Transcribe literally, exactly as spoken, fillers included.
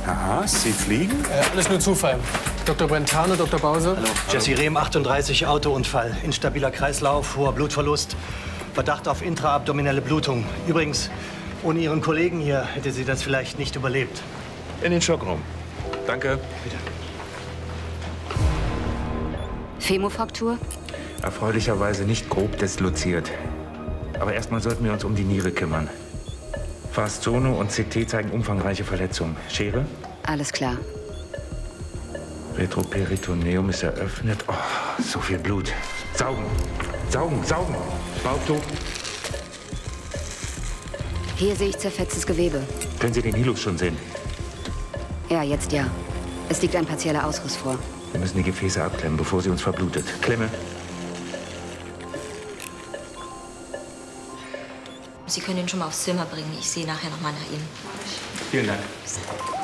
Aha, Sie fliegen? Äh, alles nur Zufall. Doktor Brentano, Doktor Bause. Hallo. Jesse Rehm, achtunddreißig, Autounfall. Instabiler Kreislauf, hoher Blutverlust. Verdacht auf intraabdominelle Blutung. Übrigens, ohne Ihren Kollegen hier hätte sie das vielleicht nicht überlebt. In den Schockraum. Danke. Bitte. Femofraktur? Erfreulicherweise nicht grob disloziert. Aber erstmal sollten wir uns um die Niere kümmern. Fast Sono und C T zeigen umfangreiche Verletzungen. Schere? Alles klar. Retroperitoneum ist eröffnet. Oh, so viel Blut. Saugen, saugen, saugen. Bauchtuch. Hier sehe ich zerfetztes Gewebe. Können Sie den Hilux schon sehen? Ja, jetzt ja. Es liegt ein partieller Ausriss vor. Wir müssen die Gefäße abklemmen, bevor sie uns verblutet. Klemme. Sie können ihn schon mal aufs Zimmer bringen. Ich sehe nachher noch mal nach ihm. Vielen Dank.